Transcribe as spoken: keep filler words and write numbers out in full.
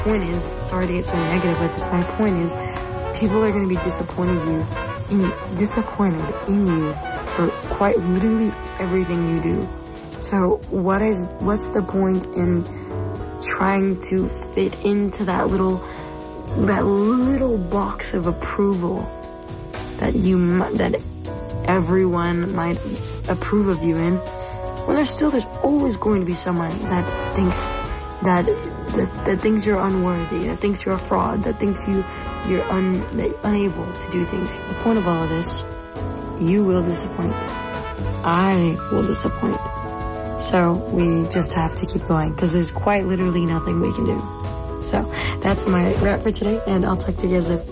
point is, sorry to get so negative with this, my point is, people are going to be disappointed you, in, disappointed in you for quite literally everything you do. So what is, what's the point in trying to fit into that little, that little box of approval that you, that everyone might approve of you in, when there's still, there's always going to be someone that thinks that, that, that thinks you're unworthy, that thinks you're a fraud, that thinks you, you're un, that unable to do things. The point of all of this, you will disappoint. I will disappoint. So we just have to keep going because there's quite literally nothing we can do. So that's my wrap for today, and I'll talk to you guys later.